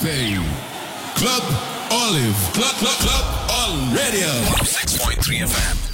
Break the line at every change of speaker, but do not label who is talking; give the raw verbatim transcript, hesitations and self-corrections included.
Spain. Club Olive. Club, Club, Club on radio.
one oh six point three F M.